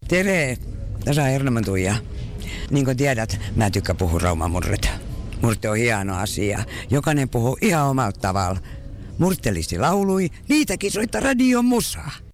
Tere, tässä on Ernoman Tuija. Niin kuin tiedät, mä tykkään puhua raumamurret. Murte on hieno asia. Jokainen puhuu ihan omalla tavalla. Murtelisti laului, niitäkin soittaa radion musaa.